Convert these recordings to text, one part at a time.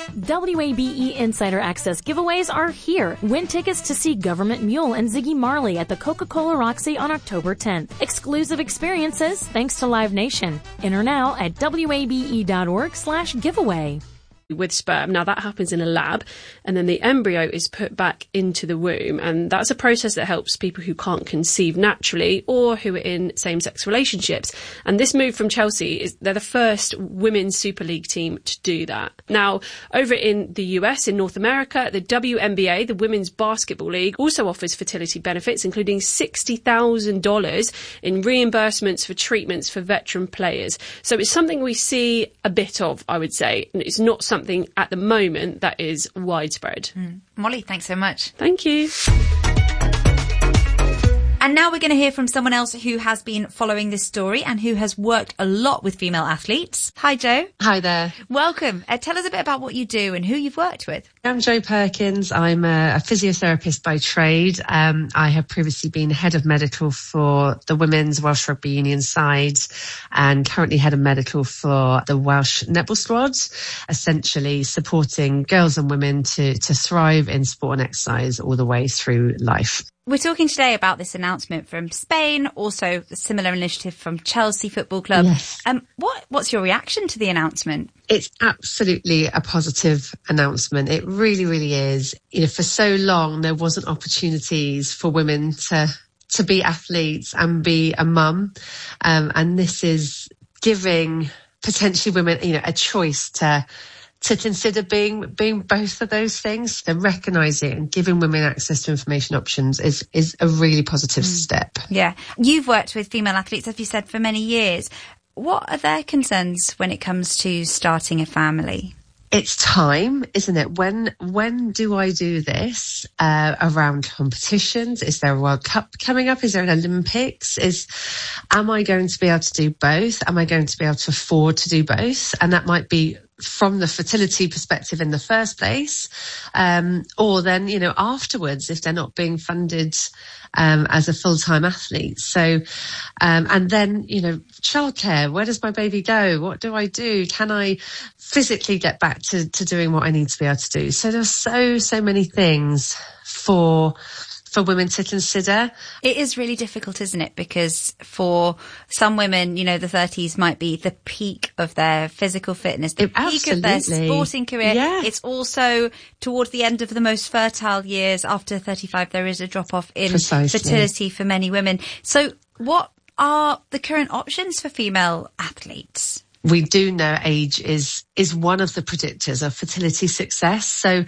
WABE Insider Access giveaways are here. Win tickets to see Government Mule and Ziggy Marley at the Coca-Cola Roxy on October 10th. Exclusive experiences thanks to Live Nation. Enter now at wabe.org/giveaway. With sperm. Now that happens in a lab, and then the embryo is put back into the womb, and that's a process that helps people who can't conceive naturally or who are in same-sex relationships. And this move from Chelsea they're the first women's Super League team to do that. Now, over in the US, in North America, the WNBA, the Women's Basketball League, also offers fertility benefits, including $60,000 in reimbursements for treatments for veteran players. So it's something we see a bit of, I would say, and it's not something at the moment that is widespread. Molly, thanks so much. Thank you. And now we're going to hear from someone else who has been following this story and who has worked a lot with female athletes. Hi, Jo. Hi there. Welcome. Tell us a bit about what you do and who you've worked with. I'm Jo Perkins. I'm a physiotherapist by trade. I have previously been head of medical for the Women's Welsh Rugby Union side and currently head of medical for the Welsh netball squads, essentially supporting girls and women to thrive in sport and exercise all the way through life. We're talking today about this announcement from Spain, also a similar initiative from Chelsea Football Club. Yes. What's your reaction to the announcement? It's absolutely a positive announcement. It really, really is. You know, for so long, there wasn't opportunities for women to be athletes and be a mum. And this is giving potentially women, you know, a choice to consider being both of those things. So recognising and giving women access to information options is a really positive step. Yeah. You've worked with female athletes, as you said, for many years. What are their concerns when it comes to starting a family? It's time, isn't it? When do I do this? Around competitions? Is there a World Cup coming up? Is there an Olympics? Am I going to be able to do both? Am I going to be able to afford to do both? And that might be from the fertility perspective in the first place, or then, you know, afterwards, if they're not being funded as a full-time athlete. So, and then, you know, childcare, where does my baby go? What do I do? Can I physically get back to doing what I need to be able to do? So there's so many things for women to consider. It is really difficult, isn't it? Because for some women, you know, the 30s might be the peak of their physical fitness, the peak of their sporting career. Yeah. It's also towards the end of the most fertile years. After 35, there is a drop-off in fertility for many women. So what are the current options for female athletes? We do know age is one of the predictors of fertility success. So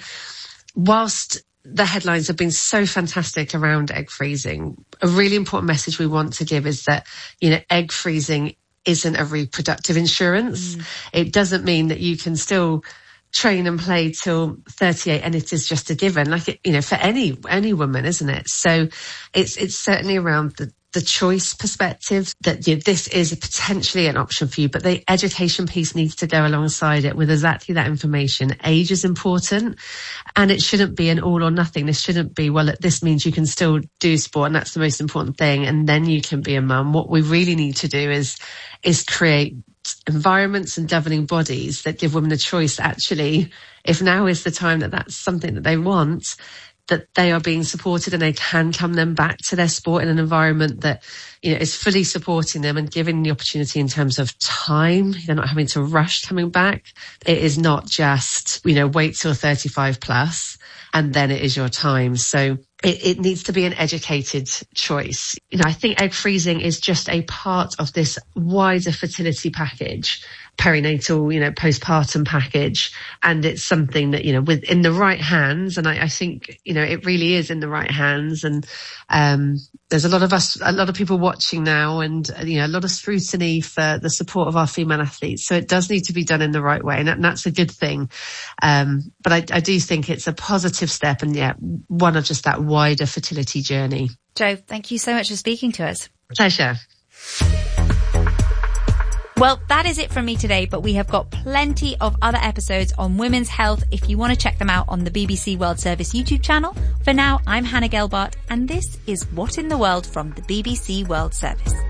whilst the headlines have been so fantastic around egg freezing, a really important message we want to give is that, you know, egg freezing isn't a reproductive insurance. It doesn't mean that you can still train and play till 38 and it is just a given, like, it, you know, for any woman, isn't it? So it's certainly around the choice perspective that, you know, this is potentially an option for you, but the education piece needs to go alongside it with exactly that information. Age is important, and it shouldn't be an all or nothing. This shouldn't be, well, this means you can still do sport and that's the most important thing, and then you can be a mum. What we really need to do is create environments and governing bodies that give women a choice. Actually, if now is the time that that's something that they want, that they are being supported and they can come then back to their sport in an environment that, you know, is fully supporting them and giving the opportunity in terms of time. They're not having to rush coming back. It is not just, you know, wait till 35 plus and then it is your time. So it needs to be an educated choice. You know, I think egg freezing is just a part of this wider fertility package, perinatal, you know, postpartum package. And it's something that, you know, in the right hands. And I think, you know, it really is in the right hands. And there's a lot of people watching now, and, you know, a lot of scrutiny for the support of our female athletes. So it does need to be done in the right way. And that's a good thing. But I do think it's a positive step, and yeah, one of just that wider fertility journey. Jo, thank you so much for speaking to us. Pleasure. Well, that is it from me today, but we have got plenty of other episodes on women's health if you want to check them out on the BBC World Service YouTube channel. For now, I'm Hannah Gelbart, and this is What in the World from the BBC World Service.